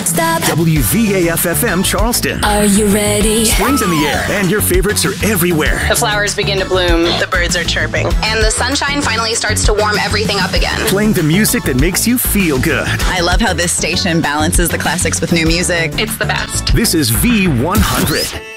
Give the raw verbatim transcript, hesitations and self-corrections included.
stop. W V A F F M Charleston. Are you ready? Spring's in the air, and your favorites are everywhere. The flowers begin to bloom. The birds are chirping. And the sunshine finally starts to warm everything up again. Playing the music that makes you feel good. I love how this station balances the classics with new music. It's the best. This is V one hundred.